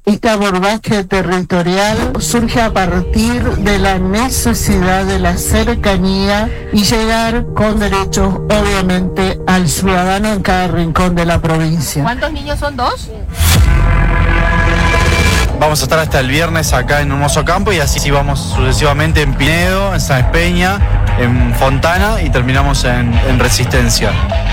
Este abordaje territorial surge a partir de la necesidad de la cercanía y llegar con derechos, obviamente, al ciudadano en cada rincón de la provincia. ¿Cuántos niños son? ¿2? Vamos a estar hasta el viernes acá en Hermoso Campo y así vamos sucesivamente en Pinedo, en Sáenz Peña, en Fontana y terminamos en Resistencia.